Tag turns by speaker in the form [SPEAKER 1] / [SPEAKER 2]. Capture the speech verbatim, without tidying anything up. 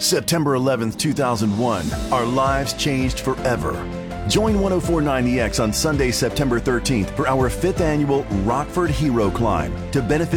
[SPEAKER 1] September eleventh, two thousand one, our lives changed forever. Join ten forty-nine E X on Sunday, September thirteenth for our fifth annual Rockford Hero Climb to benefit